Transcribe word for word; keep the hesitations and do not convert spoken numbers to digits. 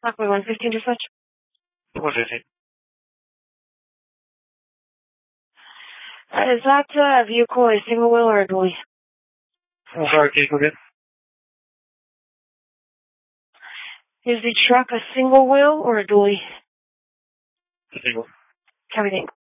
Aqua one fifteen dispatch. one fifteen. Uh, is that uh, vehicle a single wheel or a dually? I'm sorry, can you come again? Is the truck a single wheel or a dually? A single. Everything.